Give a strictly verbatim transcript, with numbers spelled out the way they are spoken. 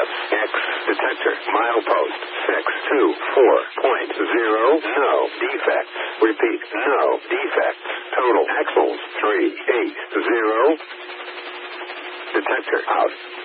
S X. Detector. Milepost six two four point zero. No defects. Repeat. No defects. Total axles three eight zero. Detector out.